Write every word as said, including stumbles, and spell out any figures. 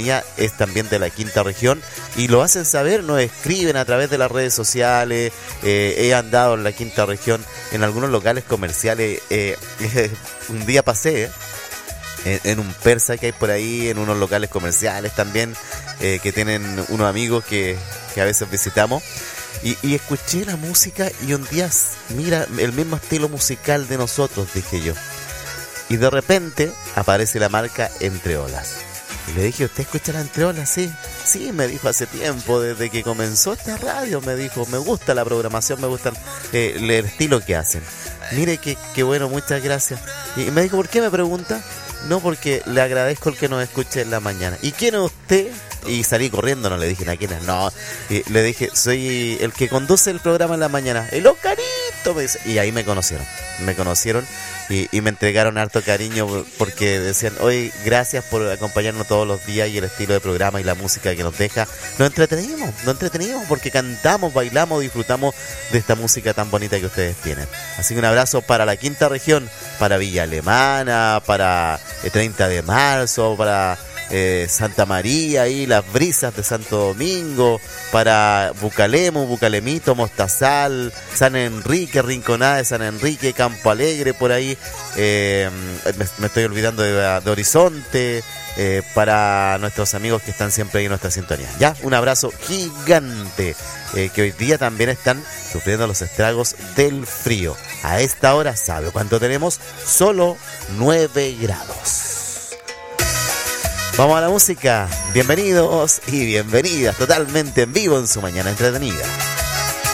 sintonía es también de la quinta región y lo hacen saber, nos escriben a través de las redes sociales. Eh, he andado en la quinta región en algunos locales comerciales. Eh, un día pasé eh, en, en un persa que hay por ahí, en unos locales comerciales también, eh, que tienen unos amigos que, que a veces visitamos. Y, y escuché la música y un día, mira, el mismo estilo musical de nosotros, dije yo. Y de repente aparece la marca Entre Olas. Y le dije, ¿usted escucha la Entre Olas? Sí, sí, me dijo hace tiempo, desde que comenzó esta radio, me dijo, me gusta la programación, me gusta eh, el estilo que hacen. Mire que, que bueno, muchas gracias. Y me dijo, ¿por qué me pregunta? No, porque le agradezco el que nos escuche en la mañana. ¿Y quién es usted? Y salí corriendo, no le dije a quién es, no. Y le dije, soy el que conduce el programa en la mañana. El Oscarito, me dice. Y ahí me conocieron, me conocieron y, y me entregaron harto cariño porque decían, oye, gracias por acompañarnos todos los días y el estilo de programa y la música que nos deja. Nos entretenimos, nos entretenimos porque cantamos, bailamos, disfrutamos de esta música tan bonita que ustedes tienen. Así que un abrazo para la quinta región, para Villa Alemana, para el treinta de marzo, para eh, Santa María y las brisas de Santo Domingo, para Bucalemo, Bucalemito, Mostazal, San Enrique, Rinconada de San Enrique, Campo Alegre, por ahí, eh, me, me estoy olvidando de, de Horizonte, eh, para nuestros amigos que están siempre ahí en nuestra sintonía. Ya, un abrazo gigante, eh, que hoy día también están sufriendo los estragos del frío. A esta hora, ¿sabe cuánto tenemos? Solo nueve grados. Vamos a la música. Bienvenidos y bienvenidas totalmente en vivo en su mañana entretenida.